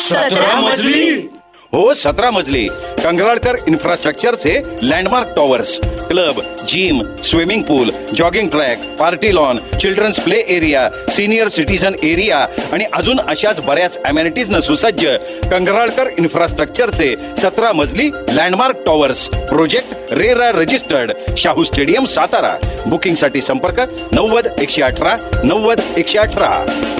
17 मजली? हो, 17 मजली. कंगराळकर इन्फ्रास्ट्रक्चरचे landmark towers, club, gym, swimming पूल, jogging track, party lawn, children's play area, senior citizen area आणि अजून अशाच बऱ्याच अमेनिटीजनं सुसज्ज कंगराळकर इन्फ्रास्ट्रक्चरचे 17 मजली landmark towers. Project RERA registered, Shahu stadium, Satara. बुकिंगसाठी संपर्क 90-118 90-118.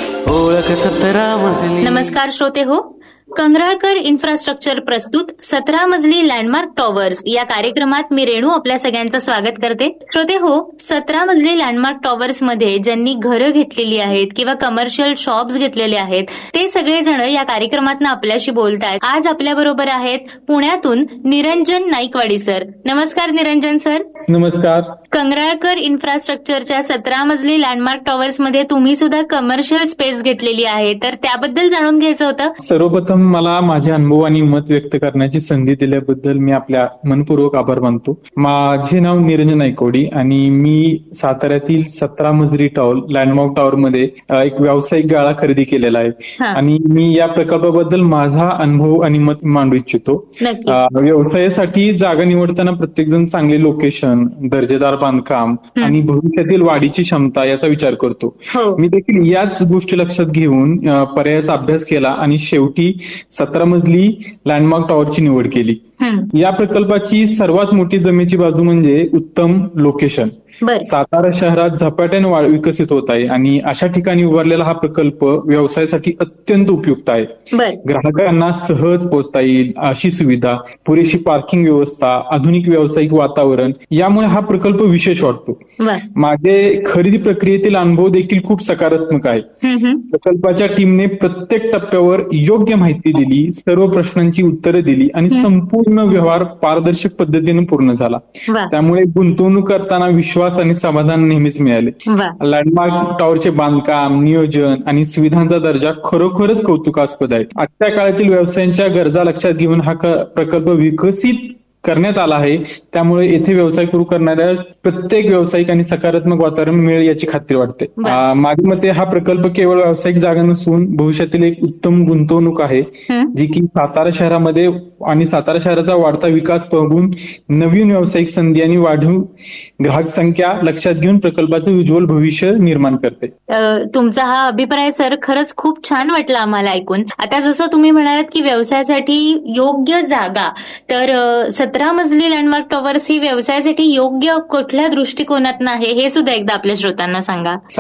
ओळख 17 मजली. नमस्कार श्रोते हो, कंगराळकर इन्फ्रास्ट्रक्चर प्रस्तुत 17 मजली लँडमार्क टॉवर्स या कार्यक्रमात मी रेणू आपल्या सगळ्यांचं स्वागत करते. श्रोते हो, 17 मजली लँडमार्क टॉवर्स मध्ये ज्यांनी घरं घेतलेली आहेत किंवा कमर्शियल शॉप्स घेतलेले आहेत ते सगळेजण या कार्यक्रमात आपल्याशी बोलतायत. आज आपल्या बरोबर आहेत पुण्यातून निरंजन नाईकवाडी सर. नमस्कार निरंजन सर. नमस्कार. कंगराळकर इन्फ्रास्ट्रक्चरच्या 17 मजली लँडमार्क टॉवर्स मध्ये तुम्ही सुद्धा कमर्शियल स्पेस घेतलेली आहे, तर त्याबद्दल जाणून घ्यायचं होतं. सर्वप्रथम मला माझे अनुभव आणि मत व्यक्त करण्याची संधी दिल्याबद्दल मी आपल्या मनपूर्वक आभार मानतो. माझे नाव निरंजन नाईकवाडी आणि मी साताऱ्यातील 17 मजली लँडमार्क टॉवर मध्ये एक व्यावसायिक गाळा खरेदी केलेला आहे आणि मी या प्रकल्पाबद्दल माझा अनुभव आणि मत मांडू इच्छितो. व्यवसायासाठी जागा निवडताना प्रत्येक जण चांगले लोकेशन, दर्जेदार बांधकाम आणि भविष्यातील वाढीची क्षमता याचा विचार करतो. मी देखील याच गोष्टी लक्षात घेऊन पर्यायाचा अभ्यास केला आणि शेवटी 17 मजली लँडमार्क टॉवरची निवड केली. या प्रकल्पाची सर्वात मोठी जमेची बाजू म्हणजे उत्तम लोकेशन. सातारा शहरात झपाट्याने विकसित होत आहे आणि अशा ठिकाणी उभारलेला हा प्रकल्प व्यवसायासाठी अत्यंत उपयुक्त आहे. ग्राहकांना सहज पोहोचता येईल अशी सुविधा, पुरेशी पार्किंग व्यवस्था, आधुनिक व्यावसायिक वातावरण यामुळे हा प्रकल्प विशेष वाटतो. माझे खरेदी प्रक्रियेतील अनुभव देखील खूप सकारात्मक आहे. प्रकल्पाच्या टीमने प्रत्येक टप्प्यावर योग्य माहिती दिली, सर्व प्रश्नांची उत्तरं दिली आणि संपूर्ण व्यवहार पारदर्शक पद्धतीने पूर्ण झाला. त्यामुळे गुंतवणूक करताना विश्वास आणि समाधान नेहमीच मिळाले. लँडमार्क टॉवरचे बांधकाम, नियोजन आणि सुविधांचा दर्जा खरोखरच कौतुकास्पद आहे. आजच्या काळातील व्यवसायांच्या गरजा लक्षात घेऊन हा प्रकल्प विकसित करण्यात आला आहे. त्यामुळे येथे व्यवसाय सुरू करणाऱ्या प्रत्येक व्यावसायिक आणि सकारात्मक वातावरण मिळेल याची खात्री वाटते. माझ्या मते हा प्रकल्प केवळ व्यावसायिक जागा नसून भविष्यातील एक उत्तम गुंतवणूक आहे, जी की सातारा शहरामध्ये आणि सातारा शहराचा वाढता विकास बघून नवीन व्यावसायिक संधी आणि वाढीव ग्राहक संख्या लक्षात घेऊन प्रकल्पाचं उज्ज्वल भविष्य निर्माण करते. तुमचा हा अभिप्राय सर खरंच खूप छान वाटला आम्हाला ऐकून. आता जसं तुम्ही म्हणालात की व्यवसायासाठी योग्य जागा, तर 17 मजली लँडमार्क टॉवर्स ही व्यवसायासाठी योग्य कुठल्या दृष्टिकोनातून आहे हे सुद्धा एकदा आपल्या श्रोत्यांना सांगा.